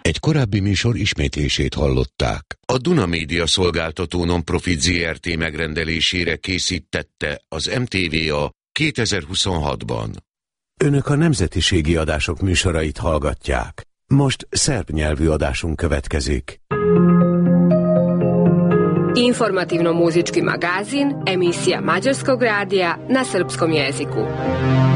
Egy korábbi műsor ismétlését hallották. A Duna Média szolgáltató non-profit Zrt. Megrendelésére készítette az MTVA 2026-ban. Önök a nemzetiségi adások műsorait hallgatják. Most szerb nyelvű adásunk következik. Informativno-muzički magazin, emisija Mađarskog radija na srpskom jeziku.